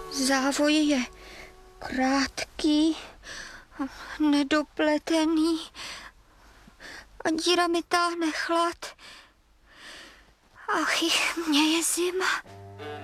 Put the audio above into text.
Závoj je krátký, nedopletený a díra mi táhne chlad. Ach, mě je zima.